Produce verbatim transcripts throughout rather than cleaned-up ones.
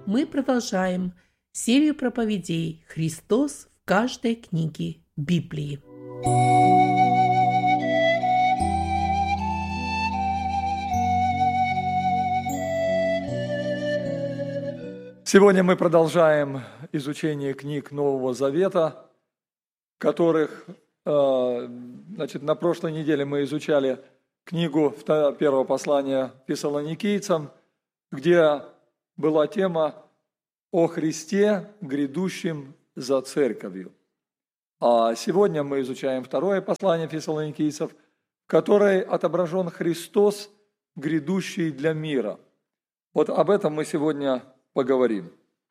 мы продолжаем серию проповедей «Христос в каждой книге Библии». Сегодня мы продолжаем изучение книг Нового Завета, которых, значит, на прошлой неделе мы изучали книгу первого послания Фессалоникийцам, где была тема о Христе, грядущем за церковью. А сегодня мы изучаем второе послание Фессалоникийцев, в которой отображен Христос, грядущий для мира. Вот об этом мы сегодня поговорим.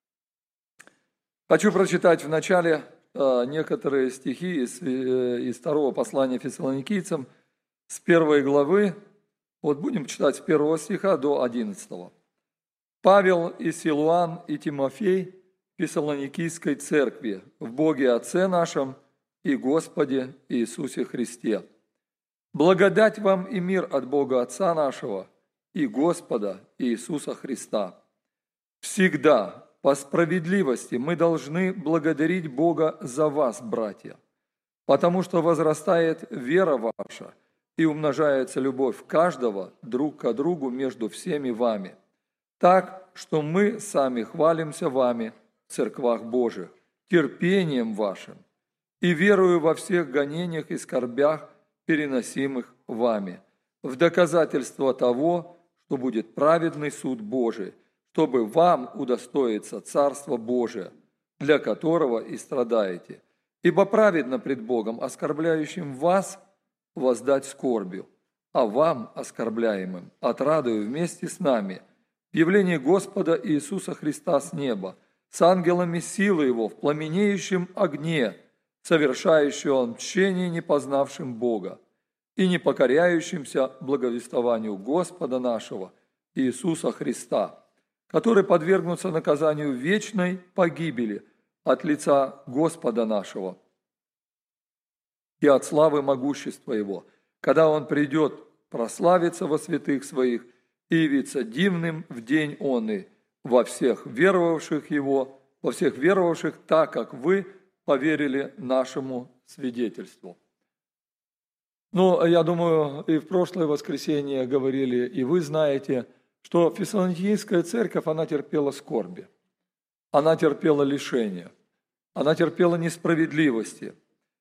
Хочу прочитать в начале некоторые стихи из, из второго послания Фессалоникийцам, с первой главы. Вот будем читать с первого стиха до одиннадцатого. Павел и Силуан и Тимофей Фессалоникийской церкви в Боге Отце нашем и Господе Иисусе Христе. Благодать вам и мир от Бога Отца нашего и Господа Иисуса Христа. Всегда по справедливости мы должны благодарить Бога за вас, братья, потому что возрастает вера ваша и умножается любовь каждого друг к другу между всеми вами, так, что мы сами хвалимся вами в церквах Божьих, терпением вашим и верою во всех гонениях и скорбях, переносимых вами, в доказательство того, что будет праведный суд Божий, чтобы вам удостоиться Царства Божия, для которого и страдаете. Ибо праведно пред Богом, оскорбляющим вас, воздать скорбью, а вам, оскорбляемым, отрадою вместе с нами, в явлении Господа Иисуса Христа с неба, с ангелами силы Его, в пламенеющем огне, совершающего мщение непознавшим Бога и не покоряющимся благовествованию Господа нашего Иисуса Христа, который подвергнутся наказанию вечной погибели от лица Господа нашего и от славы могущества Его, когда Он придет прославиться во святых Своих и явиться дивным в день онный во всех веровавших Его, во всех веровавших так, как вы поверили нашему свидетельству. Ну, я думаю, и в прошлое воскресенье говорили, и вы знаете, что Фессалоникийская церковь, она терпела скорби, она терпела лишения, она терпела несправедливости,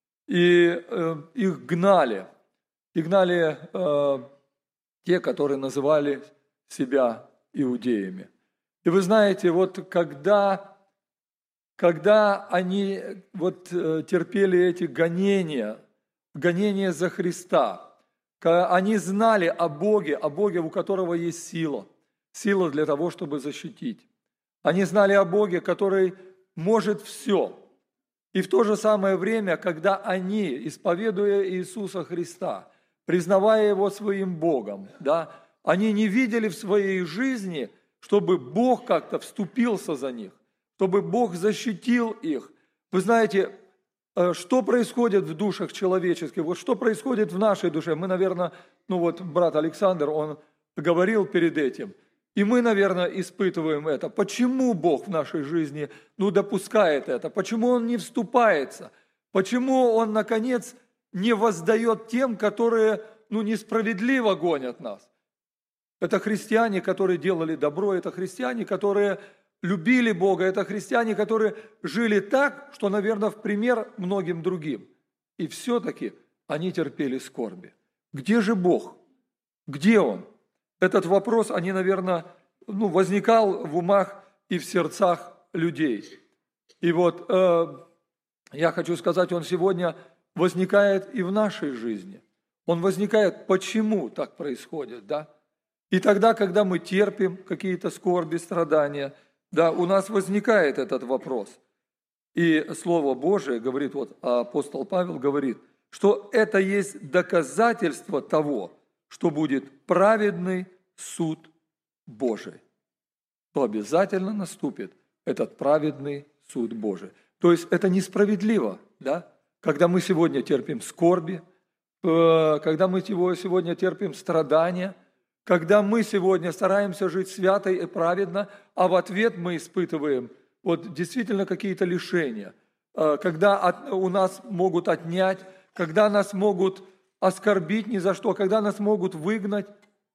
и э, их гнали, и гнали э, те, которые называли себя иудеями. И вы знаете, вот когда, когда они вот терпели эти гонения, гонения за Христа, они знали о Боге, о Боге, у которого есть сила, сила для того, чтобы защитить. Они знали о Боге, который может все. И в то же самое время, когда они, исповедуя Иисуса Христа, признавая Его своим Богом, да, они не видели в своей жизни, чтобы Бог как-то вступился за них, чтобы Бог защитил их. Вы знаете, что происходит в душах человеческих, вот что происходит в нашей душе. Мы, наверное, ну вот брат Александр, он говорил перед этим, и мы, наверное, испытываем это. Почему Бог в нашей жизни ну, допускает это? Почему Он не вступается? Почему Он, наконец, не воздает тем, которые ну, несправедливо гонят нас? Это христиане, которые делали добро, это христиане, которые любили Бога, это христиане, которые жили так, что, наверное, в пример многим другим. И все-таки они терпели скорби. Где же Бог? Где Он? Этот вопрос, они, наверное, ну, возникал в умах и в сердцах людей. И вот э, я хочу сказать, он сегодня возникает и в нашей жизни. Он возникает, почему так происходит, да? И тогда, когда мы терпим какие-то скорби, страдания, да, у нас возникает этот вопрос. И Слово Божие говорит, вот апостол Павел говорит, что это есть доказательство того, что будет праведный суд Божий. То обязательно наступит этот праведный суд Божий. То есть это несправедливо, да? Когда мы сегодня терпим скорби, когда мы сегодня терпим страдания, когда мы сегодня стараемся жить свято и праведно, а в ответ мы испытываем вот действительно какие-то лишения, когда от, у нас могут отнять, когда нас могут оскорбить ни за что, когда нас могут выгнать.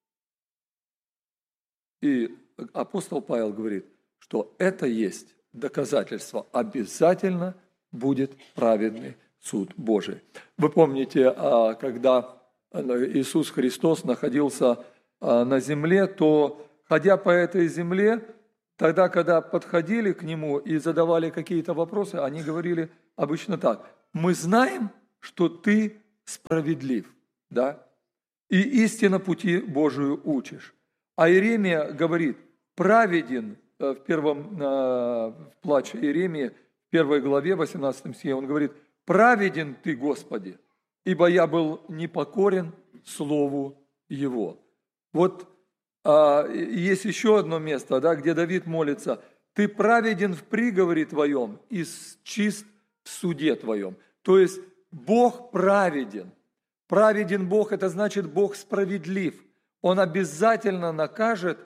И апостол Павел говорит, что это есть доказательство, обязательно будет праведный суд Божий. Вы помните, когда Иисус Христос находился на земле, то, ходя по этой земле, тогда, когда подходили к Нему и задавали какие-то вопросы, они говорили обычно так: «Мы знаем, что Ты справедлив, да, и истинно пути Божию учишь». А Иеремия говорит: «Праведен», в первом в плаче Иеремии, в первой главе, восемнадцатом стихе, он говорит: «Праведен Ты, Господи, ибо я был непокорен Слову Его». Вот а, есть еще одно место, да, где Давид молится: «Ты праведен в приговоре Твоем и чист в суде Твоем». То есть Бог праведен. Праведен Бог – это значит, Бог справедлив. Он обязательно накажет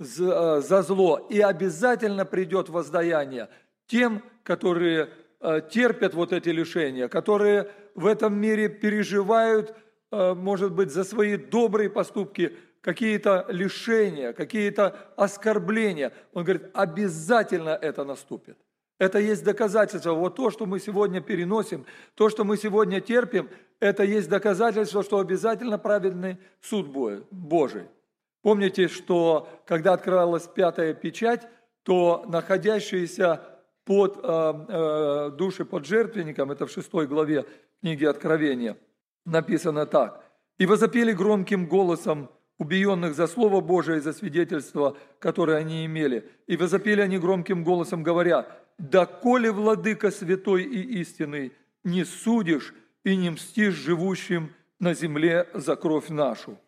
за, за зло и обязательно придет воздаяние тем, которые терпят вот эти лишения, которые в этом мире переживают, может быть, за свои добрые поступки какие-то лишения, какие-то оскорбления. Он говорит, обязательно это наступит. Это есть доказательство. Вот то, что мы сегодня переносим, то, что мы сегодня терпим, это есть доказательство, что обязательно праведный суд Божий. Помните, что когда открылась пятая печать, то находящиеся под э, э, души под жертвенником, это в шестой главе книги Откровения, написано так: «И возопили громким голосом убиенных за Слово Божие и за свидетельство, которое они имели. И возопили они громким голосом, говоря: доколе, владыка святой и истинный, не судишь и не мстишь живущим на земле за кровь нашу».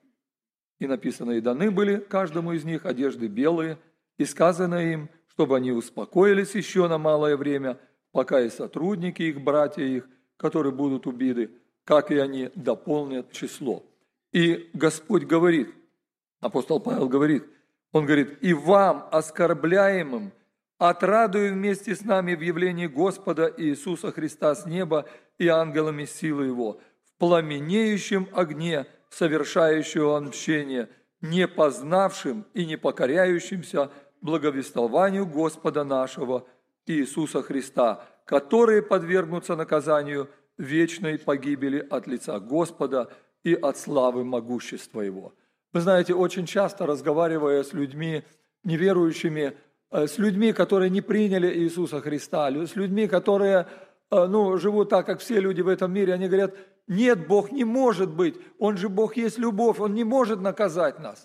И написано: «И даны были каждому из них одежды белые, и сказано им, чтобы они успокоились еще на малое время, пока и сотрудники их, братья их, которые будут убиты, как и они дополнят число». И Господь говорит, апостол Павел говорит, он говорит: «И вам, оскорбляемым, отрадую вместе с нами в явлении Господа Иисуса Христа с неба и ангелами силы Его, в пламенеющем огне совершающего отмщение, не познавшим и не покоряющимся благовествованию Господа нашего Иисуса Христа, которые подвергнутся наказанию вечной погибели от лица Господа и от славы могущества Его». Вы знаете, очень часто, разговаривая с людьми неверующими, с людьми, которые не приняли Иисуса Христа, с людьми, которые ну, живут так, как все люди в этом мире, они говорят: нет, Бог не может быть, Он же Бог есть любовь, Он не может наказать нас,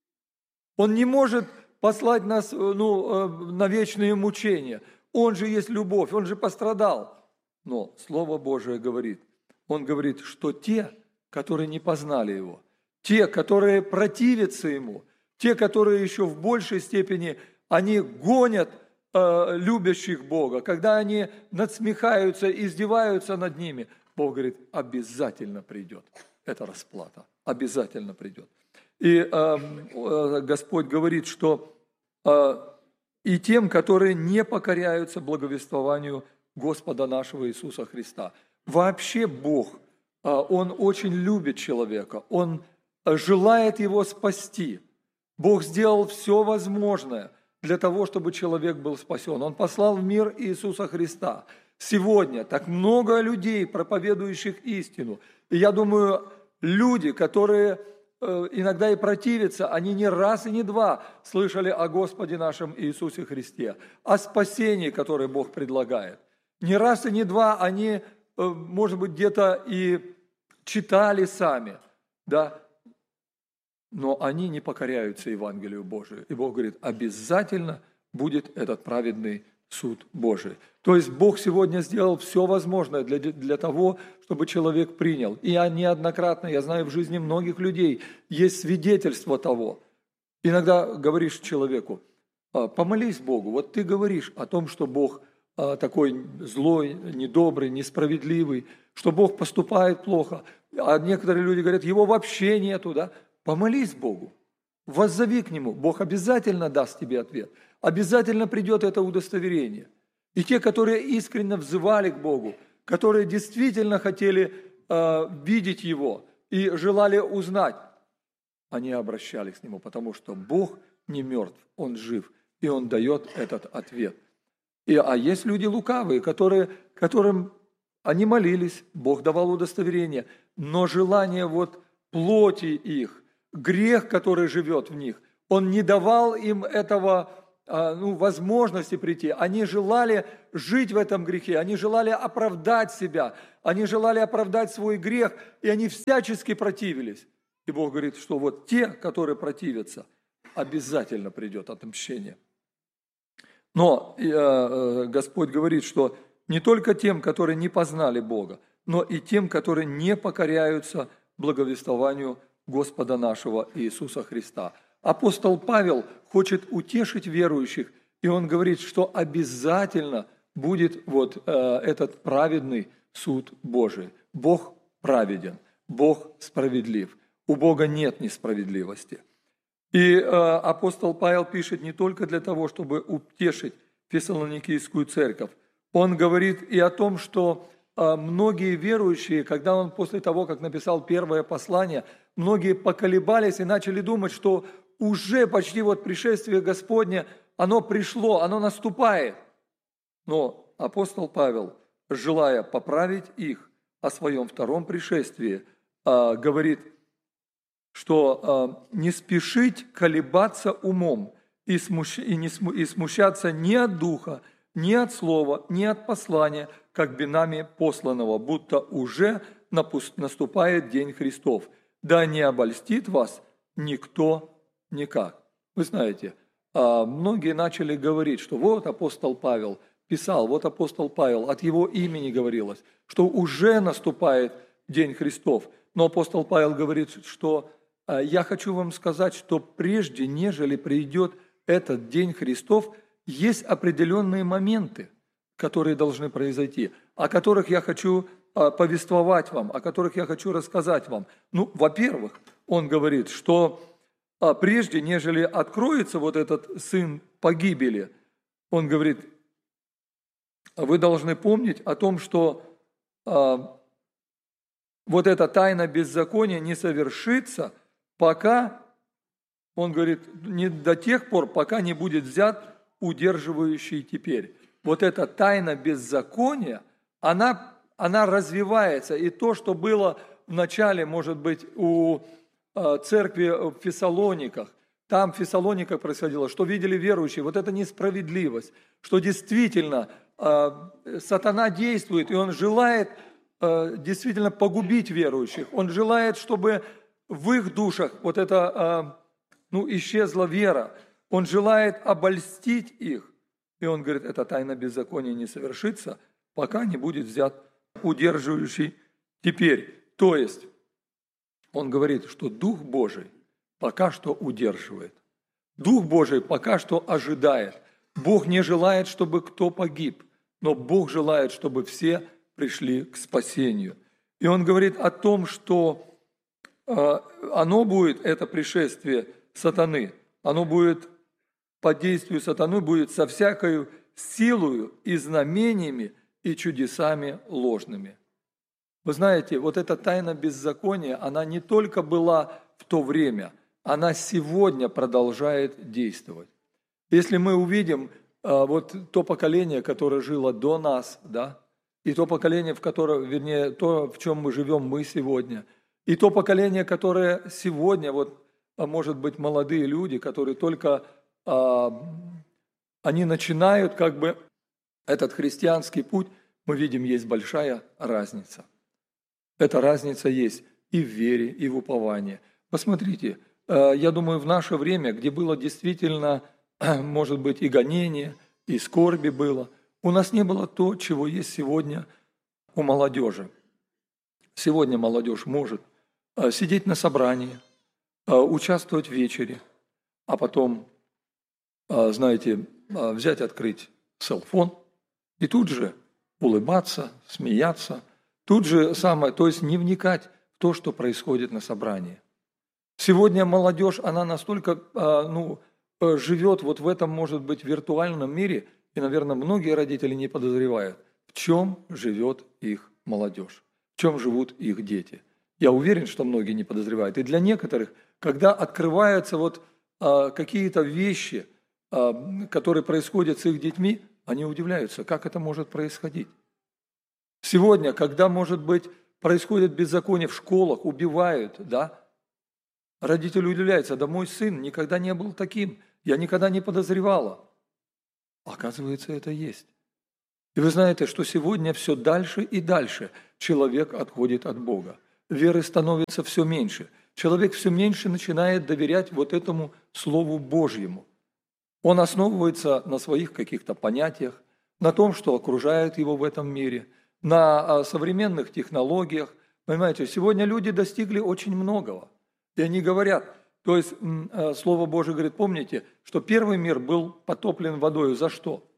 Он не может послать нас ну, на вечные мучения, Он же есть любовь, Он же пострадал. Но Слово Божие говорит, Он говорит, что те, которые не познали Его, те, которые противятся Ему, те, которые еще в большей степени, они гонят э, любящих Бога, когда они надсмехаются, издеваются над ними, Бог говорит, обязательно придет эта расплата, обязательно придет. И э, э, Господь говорит, что э, и тем, которые не покоряются благовествованию Господа нашего Иисуса Христа. Вообще Бог, э, Он очень любит человека, Он желает его спасти. Бог сделал все возможное для того, чтобы человек был спасен. Он послал в мир Иисуса Христа. Сегодня так много людей, проповедующих истину. И я думаю, люди, которые э, иногда и противятся, они не раз и не два слышали о Господе нашем Иисусе Христе, о спасении, которое Бог предлагает. Не раз и не два они, э, может быть, где-то и читали сами, да, но они не покоряются Евангелию Божию. И Бог говорит, обязательно будет этот праведный суд Божий. То есть Бог сегодня сделал все возможное для, для того, чтобы человек принял. И я неоднократно, я знаю в жизни многих людей, есть свидетельство того. Иногда говоришь человеку, помолись Богу. Вот ты говоришь о том, что Бог такой злой, недобрый, несправедливый, что Бог поступает плохо. А некоторые люди говорят, его вообще нету, да? Помолись Богу. воззови к Нему, Бог обязательно даст тебе ответ. Обязательно придет это удостоверение. И те, которые искренне взывали к Богу, которые действительно хотели э, видеть Его и желали узнать, они обращались к Нему, потому что Бог не мертв, Он жив, и Он дает этот ответ. И, а есть люди лукавые, которые, которым они молились, Бог давал удостоверение, но желание вот плоти их, грех, который живет в них, Он не давал им этого, ну, возможности прийти. Они желали жить в этом грехе, они желали оправдать себя, они желали оправдать свой грех, и они всячески противились. И Бог говорит, что вот те, которые противятся, обязательно придет отмщение. Но э, Господь говорит, что не только тем, которые не познали Бога, но и тем, которые не покоряются благовествованию Господа нашего Иисуса Христа. Апостол Павел хочет утешить верующих, и он говорит, что обязательно будет вот э, этот праведный суд Божий. Бог праведен, Бог справедлив. У Бога нет несправедливости. И э, апостол Павел пишет не только для того, чтобы утешить Фессалоникийскую церковь. Он говорит и о том, что э, многие верующие, когда он после того, как написал первое послание, многие поколебались и начали думать, что уже почти вот пришествие Господне, оно пришло, оно наступает. Но апостол Павел, желая поправить их о своем втором пришествии, э, говорит, что э, не спешить колебаться умом и, смущ... и, не сму... и смущаться ни от духа, ни от слова, ни от послания, как бы нами посланного, будто уже напу- наступает день Христов. Да не обольстит вас никто никак. Вы знаете, э, многие начали говорить, что вот апостол Павел писал, вот апостол Павел, от его имени говорилось, что уже наступает день Христов. Но апостол Павел говорит, что я хочу вам сказать, что прежде, нежели придет этот день Христов, есть определенные моменты, которые должны произойти, о которых я хочу повествовать вам, о которых я хочу рассказать вам. Ну, во-первых, он говорит, что прежде, нежели откроется вот этот сын погибели, он говорит, вы должны помнить о том, что вот эта тайна беззакония не совершится, пока, он говорит, не до тех пор, пока не будет взят удерживающий теперь. Вот эта тайна беззакония, она, она развивается. И то, что было в начале, может быть, у церкви в Фессалониках, там в Фессалониках происходило, что видели верующие, вот эта несправедливость, что действительно сатана действует, и он желает действительно погубить верующих. Он желает, чтобы в их душах вот это, ну, исчезла вера. Он желает обольстить их. И он говорит, эта тайна беззакония не совершится, пока не будет взят удерживающий теперь. То есть, он говорит, что Дух Божий пока что удерживает. Дух Божий пока что ожидает. Бог не желает, чтобы кто погиб, но Бог желает, чтобы все пришли к спасению. И он говорит о том, что оно будет, это пришествие сатаны, оно будет под действием сатаны, будет со всякою силою и знамениями и чудесами ложными. Вы знаете, вот эта тайна беззакония, она не только была в то время, она сегодня продолжает действовать. Если мы увидим вот то поколение, которое жило до нас, да, и то поколение, в котором, вернее, то, в чем мы живем мы сегодня, и то поколение, которое сегодня, вот, может быть, молодые люди, которые только, а, они начинают как бы этот христианский путь, мы видим, есть большая разница. Эта разница есть и в вере, и в уповании. Посмотрите, я думаю, в наше время, где было действительно, может быть, и гонение, и скорби было, у нас не было то, чего есть сегодня у молодежи. Сегодня молодежь может сидеть на собрании, участвовать в вечере, а потом, знаете, взять, открыть селфон и тут же улыбаться, смеяться, тут же самое, то есть не вникать в то, что происходит на собрании. Сегодня молодежь, она настолько ну, живет вот в этом, может быть, виртуальном мире, и, наверное, многие родители не подозревают, в чем живет их молодежь, в чем живут их дети. Я уверен, что многие не подозревают. И для некоторых, когда открываются вот какие-то вещи, которые происходят с их детьми, они удивляются, как это может происходить. Сегодня, когда, может быть, происходит беззаконие в школах, убивают, да, родители удивляются, да мой сын никогда не был таким, я никогда не подозревала. Оказывается, это есть. И вы знаете, что сегодня все дальше и дальше человек отходит от Бога. Веры становится все меньше. Человек все меньше начинает доверять вот этому Слову Божьему. Он основывается на своих каких-то понятиях, на том, что окружает его в этом мире, на современных технологиях. Понимаете, сегодня люди достигли очень многого. И они говорят, то есть Слово Божие говорит, помните, что первый мир был потоплен водой. За что?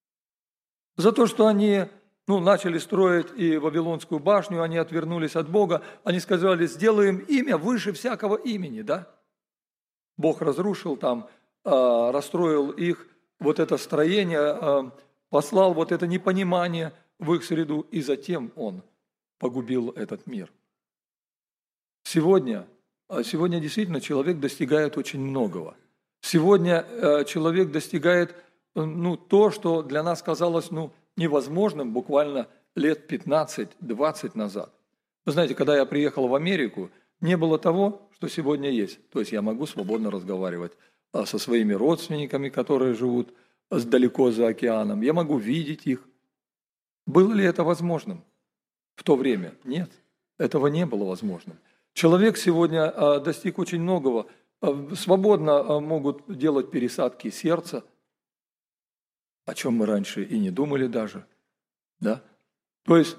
За то, что они ну, начали строить и Вавилонскую башню, они отвернулись от Бога, они сказали, сделаем имя выше всякого имени, да? Бог разрушил там, расстроил их, вот это строение, послал вот это непонимание в их среду, и затем Он погубил этот мир. Сегодня, сегодня действительно человек достигает очень многого. Сегодня человек достигает ну, то, что для нас казалось ну, невозможным буквально лет пятнадцать-двадцать назад. Вы знаете, когда я приехал в Америку, не было того, что сегодня есть. То есть я могу свободно разговаривать со своими родственниками, которые живут далеко за океаном. Я могу видеть их. Было ли это возможным в то время? Нет, этого не было возможным. Человек сегодня достиг очень многого. Свободно могут делать пересадки сердца, о чем мы раньше и не думали даже. Да? То есть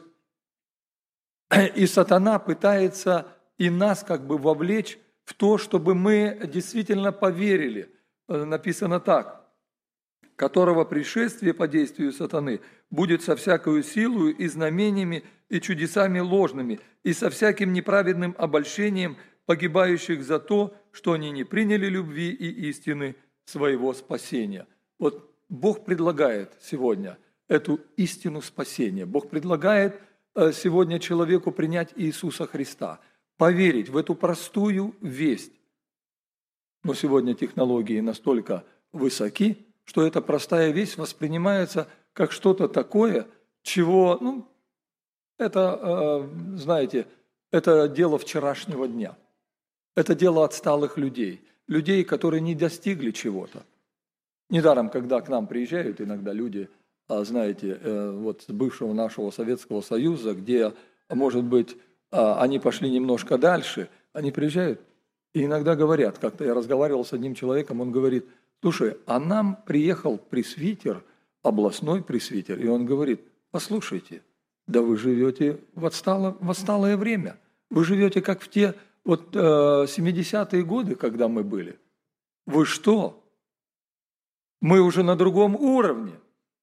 и сатана пытается и нас как бы вовлечь в то, чтобы мы действительно поверили. Написано так, которого пришествие по действию сатаны будет со всякою силою и знамениями и чудесами ложными, и со всяким неправедным обольщением погибающих за то, что они не приняли любви и истины своего спасения. Вот Бог предлагает сегодня эту истину спасения. Бог предлагает сегодня человеку принять Иисуса Христа, поверить в эту простую весть. Но сегодня технологии настолько высоки, что эта простая весть воспринимается как что-то такое, чего, ну, это, знаете, это дело вчерашнего дня. Это дело отсталых людей, людей, которые не достигли чего-то. Недаром, когда к нам приезжают иногда люди, знаете, вот с бывшего нашего Советского Союза, где, может быть, они пошли немножко дальше, они приезжают и иногда говорят, как-то я разговаривал с одним человеком, он говорит, слушай, а нам приехал пресвитер, областной пресвитер, и он говорит, послушайте, да вы живете в отсталое, в отсталое время, вы живете как в те вот э, семидесятые годы, когда мы были. Вы что? Мы уже на другом уровне.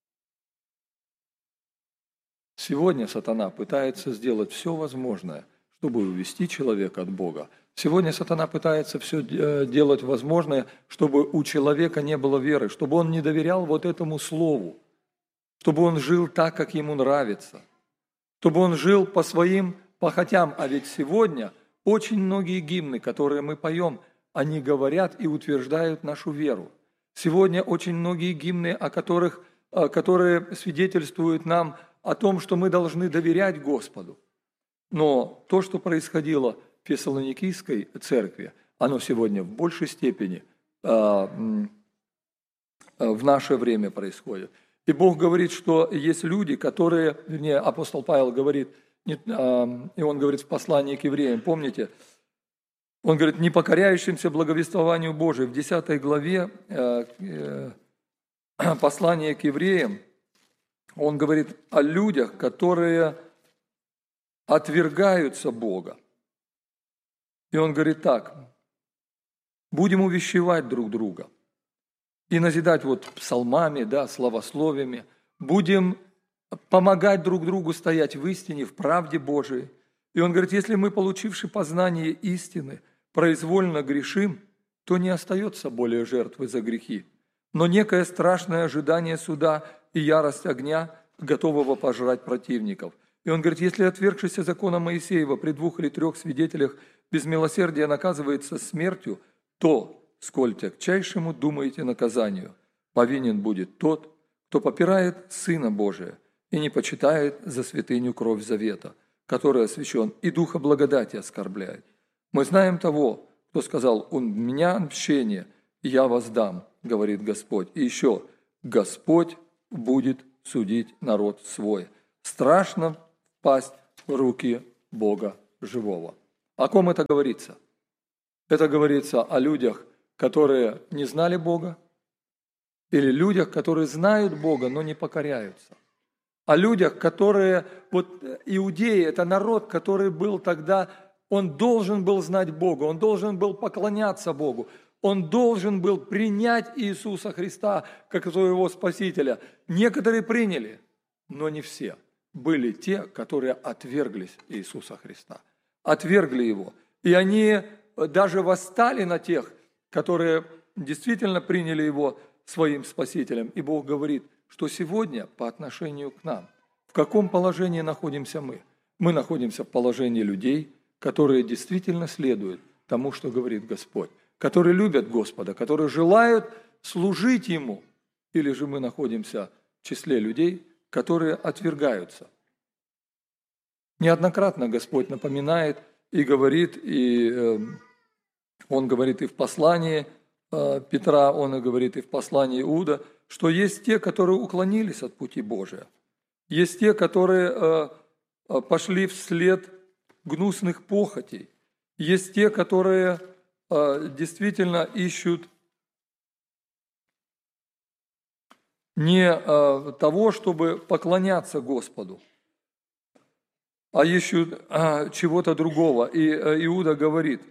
Сегодня сатана пытается сделать все возможное, чтобы увести человека от Бога. Сегодня сатана пытается все делать возможное, чтобы у человека не было веры, чтобы он не доверял вот этому слову, чтобы он жил так, как ему нравится, чтобы он жил по своим похотям. А ведь сегодня очень многие гимны, которые мы поем, они говорят и утверждают нашу веру. Сегодня очень многие гимны, о которых, которые свидетельствуют нам о том, что мы должны доверять Господу. Но то, что происходило в Фессалоникийской церкви, оно сегодня в большей степени в наше время происходит. И Бог говорит, что есть люди, которые, вернее, апостол Павел говорит, и он говорит в послании к евреям, помните, он говорит, не покоряющимся благовествованию Божию, в десятой главе послания к евреям, он говорит о людях, которые отвергаются Бога. И он говорит так, будем увещевать друг друга и назидать вот псалмами, да, славословиями, будем помогать друг другу стоять в истине, в правде Божией. И он говорит, если мы, получивши познание истины, произвольно грешим, то не остается более жертвы за грехи, но некое страшное ожидание суда и ярость огня, готового пожрать противников. И он говорит, если отвергшийся закона Моисеева при двух или трех свидетелях без милосердия наказывается смертью, то, сколь тягчайшему думаете наказанию, повинен будет тот, кто попирает Сына Божия и не почитает за святыню кровь завета, который освящен, и духа благодати оскорбляет. Мы знаем того, кто сказал, «У меня отмщение, и я воздам», говорит Господь. И еще, Господь будет судить народ свой. Страшно впасть в руки Бога живого. О ком это говорится? Это говорится о людях, которые не знали Бога, или людях, которые знают Бога, но не покоряются. О людях, которые, вот иудеи, это народ, который был тогда, он должен был знать Бога, он должен был поклоняться Богу, он должен был принять Иисуса Христа как своего Спасителя. Некоторые приняли, но не все. Были те, которые отверглись Иисуса Христа, отвергли Его. И они даже восстали на тех, которые действительно приняли Его своим Спасителем. И Бог говорит, что сегодня по отношению к нам, в каком положении находимся мы? Мы находимся в положении людей, которые действительно следуют тому, что говорит Господь, которые любят Господа, которые желают служить Ему. Или же мы находимся в числе людей, которые отвергаются. Неоднократно Господь напоминает и говорит, и э, Он говорит и в послании э, Петра, Он и говорит и в послании Иуда, что есть те, которые уклонились от пути Божия, есть те, которые э, пошли вслед гнусных похотей, есть те, которые э, действительно ищут не э, того, чтобы поклоняться Господу, а ищут э, чего-то другого. И э, Иуда говорит,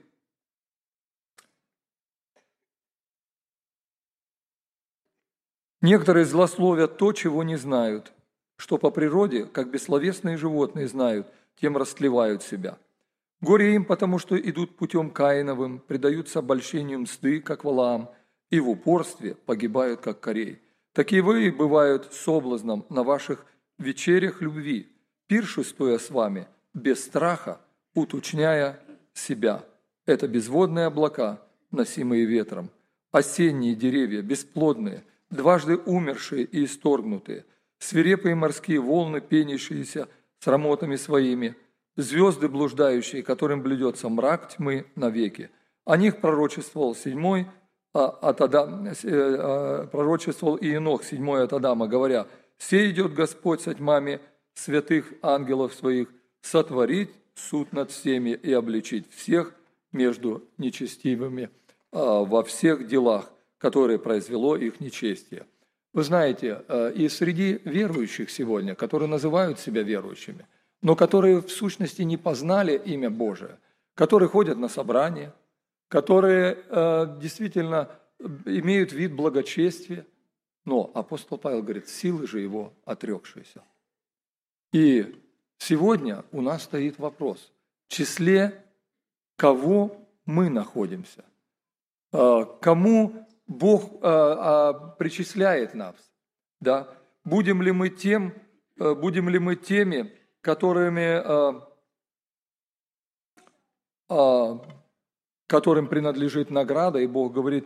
некоторые злословят то, чего не знают, что по природе, как бессловесные животные знают, тем растлевают себя. Горе им, потому что идут путем Каиновым, предаются обольщению мсты, как Валаам, и в упорстве погибают, как Корей. Такие вы бывают соблазном на ваших вечерях любви, пиршествуя с вами, без страха, уточняя себя. Это безводные облака, носимые ветром, осенние деревья, бесплодные, дважды умершие и исторгнутые, свирепые морские волны, пенящиеся срамотами своими, звезды блуждающие, которым блюдется мрак тьмы навеки. О них пророчествовал седьмой от Адама, пророчествовал и Енох, седьмой от Адама, говоря, «Сей идет Господь со тьмами святых ангелов своих, сотворить суд над всеми и обличить всех между нечестивыми во всех делах, которые произвело их нечестие». Вы знаете, и среди верующих сегодня, которые называют себя верующими, но которые в сущности не познали имя Божие, которые ходят на собрания, которые действительно имеют вид благочестия, но апостол Павел говорит, силы же его отрекшиеся. И сегодня у нас стоит вопрос, в числе кого мы находимся, кому Бог причисляет нас, да? Будем ли мы тем, будем ли мы теми, которыми, которым принадлежит награда, и Бог говорит,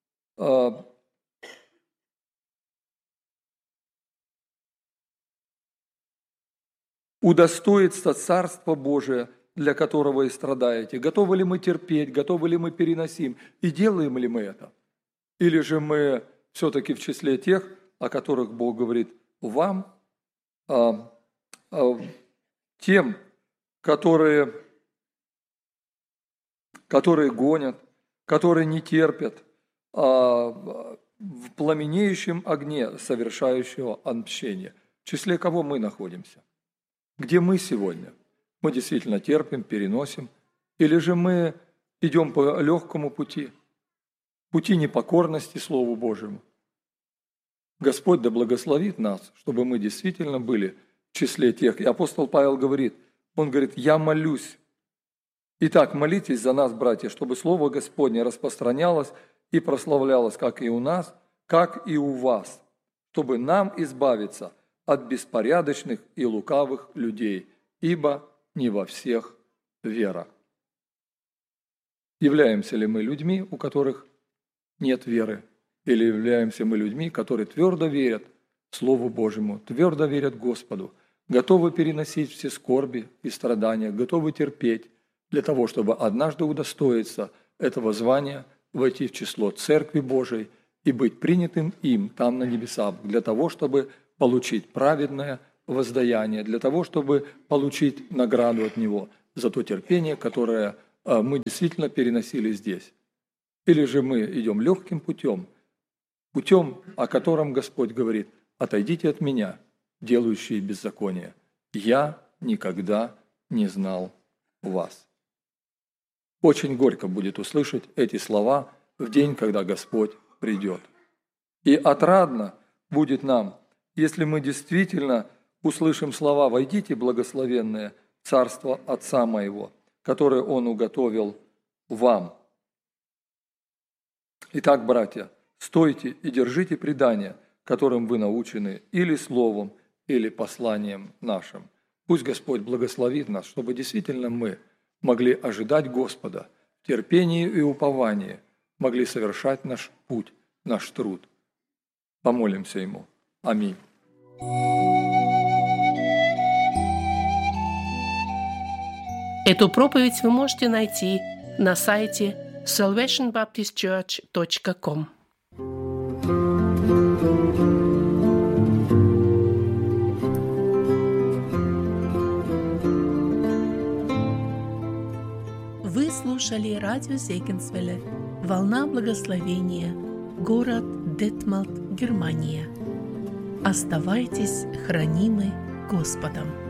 удостоится Царство Божие, для которого и страдаете. Готовы ли мы терпеть, готовы ли мы переносим, и делаем ли мы это? Или же мы все-таки в числе тех, о которых Бог говорит, вам, а, а, тем, которые, которые гонят, которые не терпят, а, в пламенеющем огне совершающего отмщения. В числе кого мы находимся? Где мы сегодня? Мы действительно терпим, переносим? Или же мы идем по легкому пути? Пути непокорности Слову Божьему. Господь да благословит нас, чтобы мы действительно были в числе тех. И апостол Павел говорит, он говорит, я молюсь Итак, молитесь за нас, братья, чтобы Слово Господне распространялось и прославлялось как и у нас, как и у вас, чтобы нам избавиться от беспорядочных и лукавых людей, ибо не во всех вера. Являемся ли мы людьми, у которых нет веры, или являемся мы людьми, которые твердо верят Слову Божьему, твердо верят Господу, готовы переносить все скорби и страдания, готовы терпеть для того, чтобы однажды удостоиться этого звания, войти в число Церкви Божией и быть принятым им там на небесах, для того, чтобы получить праведное воздаяние, для того, чтобы получить награду от Него за то терпение, которое мы действительно переносили здесь. Или же мы идем легким путем, путем, о котором Господь говорит: «Отойдите от меня, делающие беззаконие, я никогда не знал вас». Очень горько будет услышать эти слова в день, когда Господь придет. И отрадно будет нам, если мы действительно услышим слова: «Войдите, благословенное Царство Отца моего, которое Он уготовил вам». Итак, братья, стойте и держите предания, которым вы научены, или словом, или посланием нашим. Пусть Господь благословит нас, чтобы действительно мы могли ожидать Господа в терпении и уповании, могли совершать наш путь, наш труд. Помолимся Ему. Аминь. Эту проповедь вы можете найти на сайте salvation baptist church точка com. Вы слушали радио Зегенсвелле «Волна благословения», город Детмалт, Германия. Оставайтесь хранимы Господом.